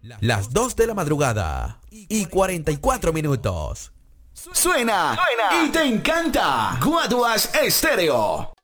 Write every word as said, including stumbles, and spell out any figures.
las dos de la madrugada y cuarenta y cuatro minutos. Suena, Suena y te encanta. Guaduas Estéreo.